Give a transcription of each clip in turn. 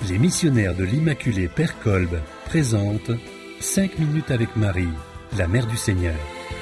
Les missionnaires de l'Immaculée Père Kolb présentent 5 minutes avec Marie, la Mère du Seigneur.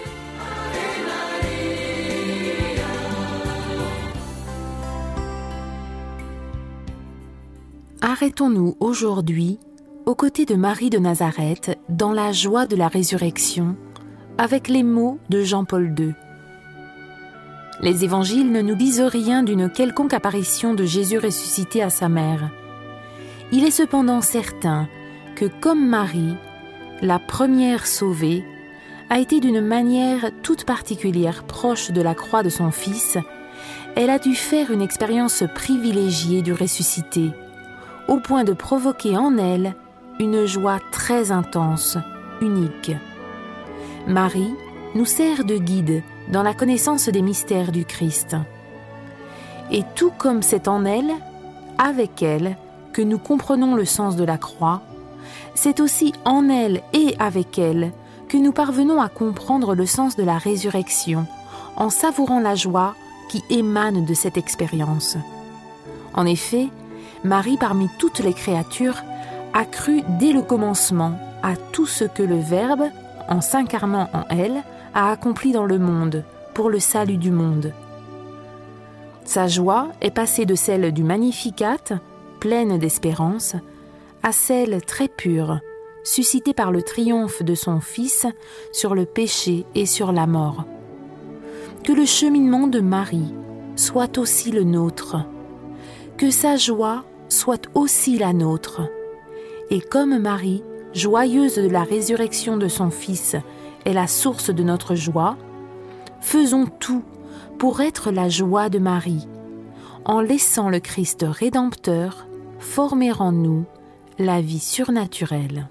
Arrêtons-nous aujourd'hui aux côtés de Marie de Nazareth dans la joie de la résurrection avec les mots de Jean-Paul II. Les évangiles ne nous disent rien d'une quelconque apparition de Jésus ressuscité à sa mère. Il est cependant certain que, comme Marie, la première sauvée, a été d'une manière toute particulière proche de la croix de son Fils, elle a dû faire une expérience privilégiée du ressuscité, au point de provoquer en elle une joie très intense, unique. Marie nous sert de guide dans la connaissance des mystères du Christ. Et tout comme c'est en elle, avec elle, que nous comprenons le sens de la croix, c'est aussi en elle et avec elle que nous parvenons à comprendre le sens de la résurrection, en savourant la joie qui émane de cette expérience. En effet, Marie, parmi toutes les créatures, a cru dès le commencement à tout ce que le Verbe, en s'incarnant en elle, a accompli dans le monde, pour le salut du monde. Sa joie est passée de celle du Magnificat, pleine d'espérance, à celle très pure, suscitée par le triomphe de son Fils sur le péché et sur la mort. Que le cheminement de Marie soit aussi le nôtre, que sa joie soit aussi la nôtre. Et comme Marie, joyeuse de la résurrection de son Fils, est la source de notre joie, faisons tout pour être la joie de Marie, en laissant le Christ rédempteur former en nous la vie surnaturelle.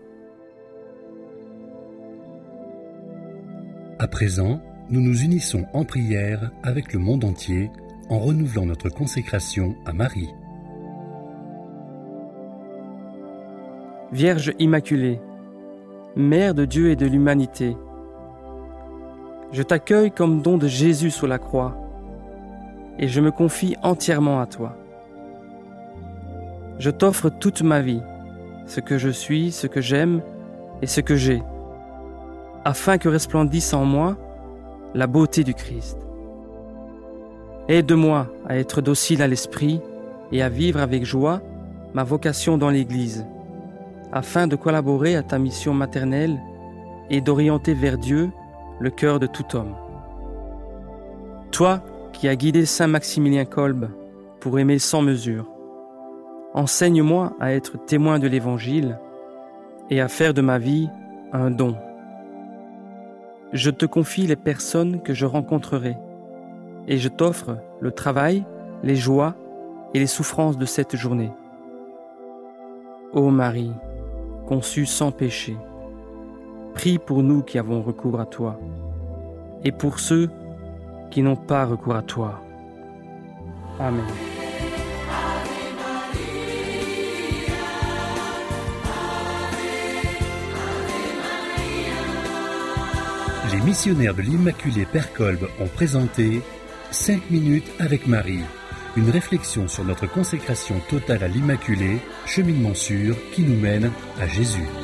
À présent, nous nous unissons en prière avec le monde entier en renouvelant notre consécration à Marie. Vierge Immaculée, Mère de Dieu et de l'humanité, je t'accueille comme don de Jésus sur la croix et je me confie entièrement à toi. Je t'offre toute ma vie, ce que je suis, ce que j'aime et ce que j'ai, afin que resplendisse en moi la beauté du Christ. Aide-moi à être docile à l'esprit et à vivre avec joie ma vocation dans l'Église, afin de collaborer à ta mission maternelle et d'orienter vers Dieu le cœur de tout homme. Toi qui as guidé Saint Maximilien Kolb pour aimer sans mesure, enseigne-moi à être témoin de l'Évangile et à faire de ma vie un don. Je te confie les personnes que je rencontrerai et je t'offre le travail, les joies et les souffrances de cette journée. Ô Marie, conçue sans péché, prie pour nous qui avons recours à toi et pour ceux qui n'ont pas recours à toi. Amen. Les missionnaires de l'Immaculée Père Kolb ont présenté 5 minutes avec Marie, une réflexion sur notre consécration totale à l'Immaculée, cheminement sûr qui nous mène à Jésus.